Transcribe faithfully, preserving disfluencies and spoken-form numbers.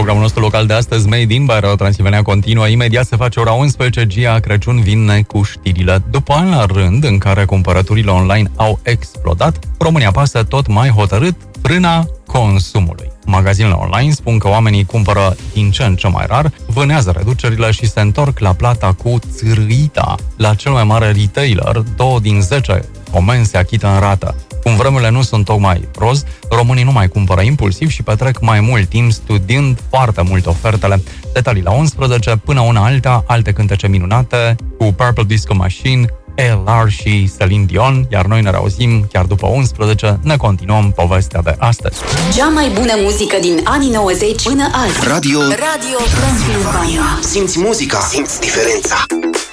Programul nostru local de astăzi, Made in by Radio Transilvania, continuă. Imediat se face ora unsprezece, Gia Crăciun vine cu știrile. După an la rând în care cumpărăturile online au explodat, România pasă tot mai hotărât frâna consumului. Magazinele online spun că oamenii cumpără din ce în ce mai rar, vânează reducerile și se întorc la plata cu țârâita. La cel mai mare retailer, două din zece comenzi se achită în rată. Cum vremurile nu sunt tocmai roz, românii nu mai cumpără impulsiv și petrec mai mult timp studiind foarte mult ofertele. Detalii la unsprezece, până una alta, alte cântece minunate cu Purple Disco Machine, E L R și Celine Dion, iar noi ne reauzim chiar după unsprezece, ne continuăm povestea de astăzi. Cea mai bună muzică din anii nouăzeci până azi. Radio Radio Transilvania. Simți muzica, simți diferența.